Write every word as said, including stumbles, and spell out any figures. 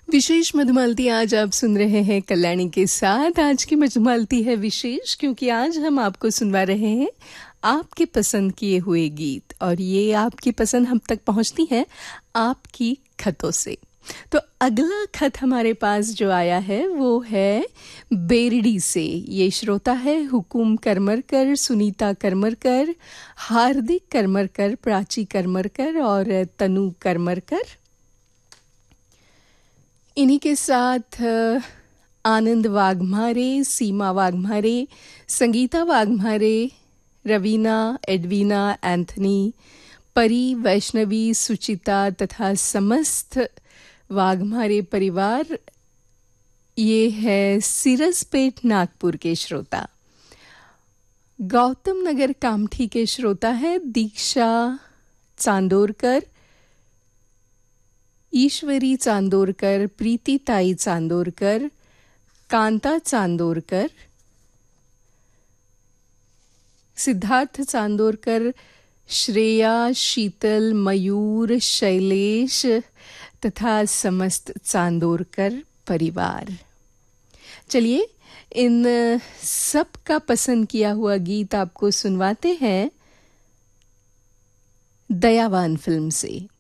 विशेष मधुमालती आज आप सुन रहे हैं कल्याणी के साथ। आज की मधुमालती है विशेष क्योंकि आज हम आपको सुनवा रहे हैं आपके पसंद किए हुए गीत, और ये आपकी पसंद हम तक पहुंचती है आपकी खतों से। तो अगला खत हमारे पास जो आया है वो है बेरडी से। ये श्रोता है हुकुम करमरकर, सुनीता करमरकर, हार्दिक करमरकर, प्राची करमरकर और तनु करमरकर। इन्हीं के साथ आनंद वाघमारे, सीमा वाघमारे, संगीता वाघमारे, रवीना, एडवीना, एंथनी, परी, वैष्णवी, सुचिता तथा समस्त वाघमारे परिवार। ये है सिरसपेट नागपुर के श्रोता। गौतम नगर कामठी के श्रोता है दीक्षा चांदोरकर, ईश्वरी चांदोरकर, प्रीतिताई चांदोरकर, कांता चांदोरकर, सिद्धार्थ चांदोरकर, श्रेया, शीतल, मयूर, शैलेश तथा समस्त चांदोरकर परिवार। चलिए इन सब का पसंद किया हुआ गीत आपको सुनवाते हैं दयावान फिल्म से।